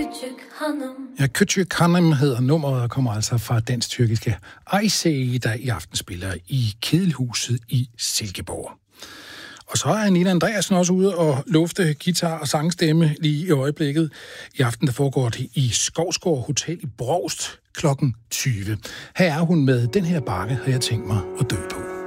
küçük hanım. Ja, Küçük Hanım hedder nummeret og kommer altså fra dansk-tyrkiske Ayşe, der i aften spiller i Kedelhuset i Silkeborg. Og så er Nina Andreasen også ude og lufte guitar og sangstemme lige i øjeblikket. I aften der foregår det i Skovsgård Hotel i Brovst kl. 20. Her er hun med Den her bakke, har jeg tænkt mig at dø på.